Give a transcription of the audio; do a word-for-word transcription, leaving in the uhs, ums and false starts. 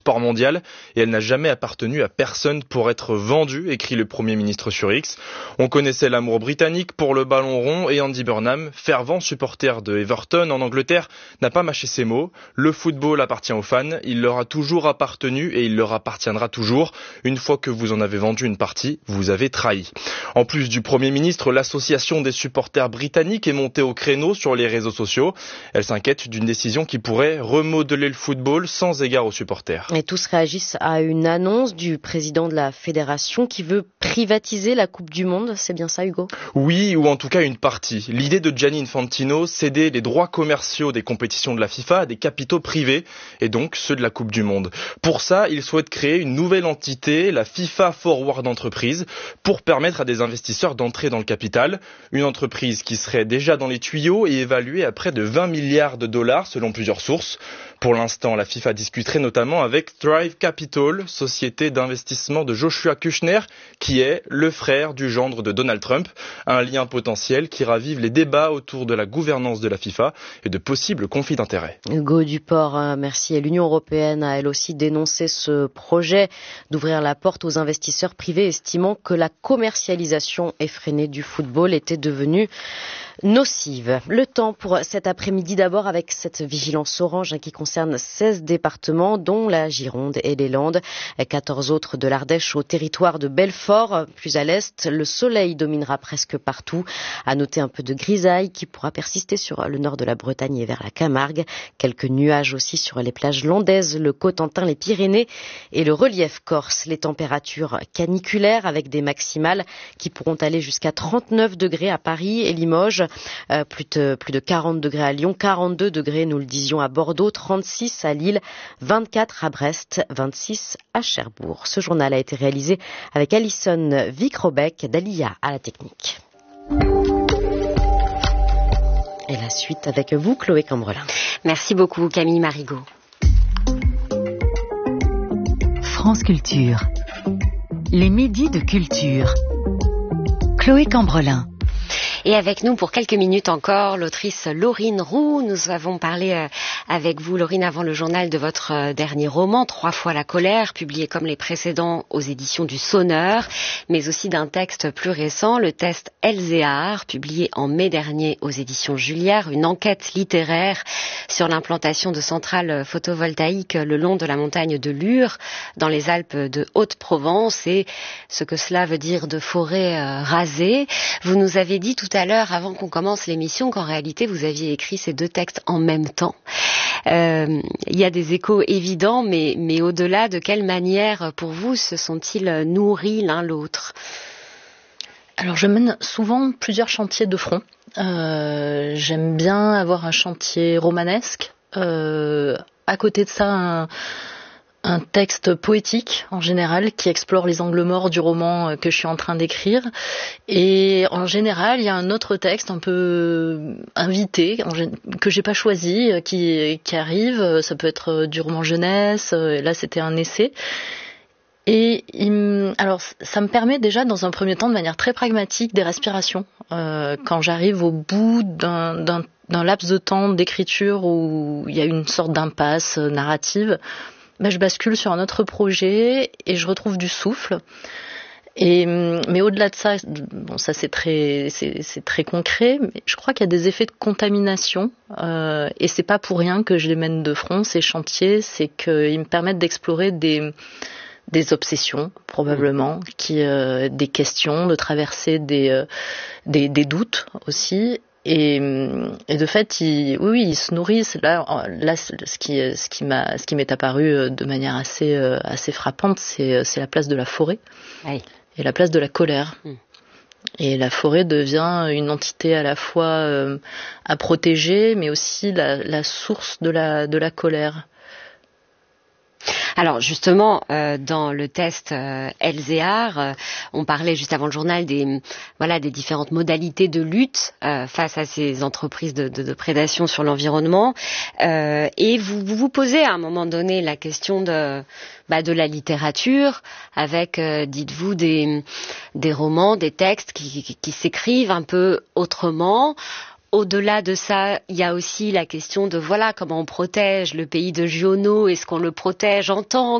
sport mondial et elle n'a jamais appartenu à personne pour être vendue, écrit le Premier ministre sur X. On connaissait l'amour britannique pour le ballon rond et Andy Burnham, fervent supporter de Everton en Angleterre, n'a pas mâché ses mots. Le football appartient aux fans, il leur a toujours appartenu et il leur appartiendra toujours. Une fois que vous en avez vendu une partie, vous avez trahi. En plus du Premier ministre, l'association des supporters britanniques est montée au créneau sur les réseaux sociaux. Elle s'inquiète d'une décision qui pourrait remodeler le football sans égard aux supporters. Et tous réagissent à une annonce du président de la fédération qui veut privatiser la Coupe du Monde. C'est bien ça, Hugo ? Oui, ou en tout cas une partie. L'idée de Gianni Infantino, céder les droits commerciaux des compétitions de la FIFA à des capitaux privés, et donc ceux de la Coupe du Monde. Pour ça, il souhaite créer une nouvelle entité, la FIFA Forward Entreprise, pour permettre à des investisseurs d'entrer dans le capital. Une entreprise qui serait déjà dans les tuyaux et évaluée à près de vingt milliards de dollars selon plusieurs sources. Pour l'instant, la FIFA discuterait notamment avec Thrive Capital, société d'investissement de Joshua Kushner, qui est le frère du gendre de Donald Trump. Un lien potentiel qui ravive les débats autour de la gouvernance de la FIFA et de possibles conflits d'intérêts. Hugo Duport, merci. Et l'Union européenne a elle aussi dénoncé ce projet d'ouvrir la porte aux investisseurs privés, estimant que la commercialisation effrénée du football était devenue nocive. Le temps pour cet après-midi d'abord avec cette vigilance orange hein, qui concerne seize départements dont la Gironde et les Landes, quatorze autres de l'Ardèche au territoire de Belfort. Plus à l'est, le soleil dominera presque partout. À noter un peu de grisaille qui pourra persister sur le nord de la Bretagne et vers la Camargue. Quelques nuages aussi sur les plages landaises, le Cotentin, les Pyrénées et le relief corse. Les températures caniculaires avec des maximales qui pourront aller jusqu'à trente-neuf degrés à Paris et Limoges. Euh, plus de, plus de quarante degrés à Lyon, quarante-deux degrés, nous le disions, à Bordeaux, trente-six à Lille, vingt-quatre à Brest, vingt-six à Cherbourg. Ce journal a été réalisé avec Alison Vic-Robec, d'Alia à la technique. Et la suite avec vous, Chloé Cambrelin. Merci beaucoup, Camille Marigot. France Culture. Les midis de culture. Chloé Cambrelin. Et avec nous pour quelques minutes encore, l'autrice Laurine Roux. Nous avons parlé euh, avec vous, Laurine, avant le journal de votre euh, dernier roman, Trois fois la colère, publié comme les précédents aux éditions du Sonneur, mais aussi d'un texte plus récent, le test Elzéar, publié en mai dernier aux éditions Julière, une enquête littéraire sur l'implantation de centrales photovoltaïques le long de la montagne de Lure, dans les Alpes de Haute-Provence, et ce que cela veut dire de forêts euh, rasées. Vous nous avez dit tout à l'heure, avant qu'on commence l'émission, qu'en réalité, vous aviez écrit ces deux textes en même temps. Euh, il y a des échos évidents, mais, mais au-delà, de quelle manière, pour vous, se sont-ils nourris l'un l'autre ? Alors, je mène souvent plusieurs chantiers de front. Euh, j'aime bien avoir un chantier romanesque. Euh, à côté de ça, un... un texte poétique en général qui explore les angles morts du roman que je suis en train d'écrire, et en général il y a un autre texte un peu invité que j'ai pas choisi qui, qui arrive. Ça peut être du roman jeunesse, là c'était un essai. Et il, alors ça me permet déjà dans un premier temps de manière très pragmatique des respirations. Euh, quand j'arrive au bout d'un, d'un, d'un laps de temps d'écriture où il y a une sorte d'impasse narrative, ben, je bascule sur un autre projet et je retrouve du souffle. Et, mais au-delà de ça, bon, ça c'est très, c'est, c'est très concret, mais je crois qu'il y a des effets de contamination, euh, et c'est pas pour rien que je les mène de front, ces chantiers, c'est qu'ils me permettent d'explorer des, des obsessions, probablement, qui, euh, des questions, de traverser des, euh, des, des doutes aussi. Et, et de fait, ils, oui, oui, ils se nourrissent. Là, là, ce qui, ce qui m'a, ce qui m'est apparu de manière assez, assez frappante, c'est, c'est la place de la forêt, oui, et la place de la colère. Mmh. Et la forêt devient une entité à la fois euh, à protéger, mais aussi la, la source de la, de la colère. Alors justement, euh, dans le test euh, Elzéar, euh, on parlait juste avant le journal des, voilà, des différentes modalités de lutte euh, face à ces entreprises de, de, de prédation sur l'environnement. Euh, et vous, vous vous posez à un moment donné la question de, bah, de la littérature, avec, euh, dites-vous, des, des romans, des textes qui, qui, qui s'écrivent un peu autrement, au-delà de ça, il y a aussi la question de voilà comment on protège le pays de Giono. Est-ce qu'on le protège en tant